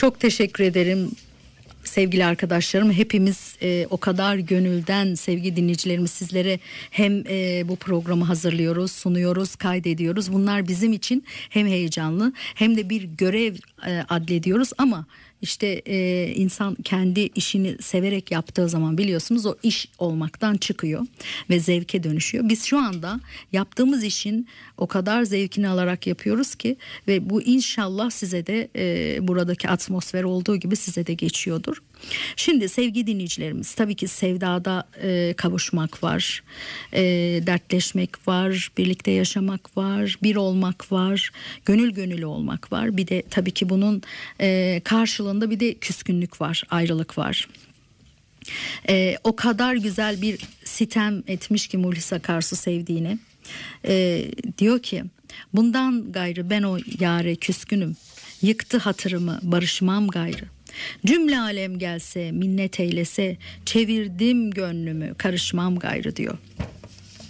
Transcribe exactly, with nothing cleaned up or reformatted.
Çok teşekkür ederim. Sevgili arkadaşlarım, hepimiz e, o kadar gönülden, sevgili dinleyicilerimiz, sizlere hem e, bu programı hazırlıyoruz, sunuyoruz, kaydediyoruz. Bunlar bizim için hem heyecanlı hem de bir görev e, adlediyoruz ama işte e, insan kendi işini severek yaptığı zaman biliyorsunuz o iş olmaktan çıkıyor ve zevke dönüşüyor. Biz şu anda yaptığımız işin o kadar zevkini alarak yapıyoruz ki ve bu inşallah size de e, buradaki atmosfer olduğu gibi size de geçiyordur. Şimdi sevgili dinleyicilerimiz, tabii ki sevdada e, kavuşmak var, e, dertleşmek var, birlikte yaşamak var, bir olmak var, gönül gönüllü olmak var. Bir de tabii ki bunun e, karşılığında bir de küskünlük var, ayrılık var. E, o kadar güzel bir sitem etmiş ki Muhlis Akarsu sevdiğine. E, diyor ki, bundan gayrı ben o yâre küskünüm, yıktı hatırımı barışmam gayrı. Cümle alem gelse minnet eylese, çevirdim gönlümü karışmam gayrı diyor.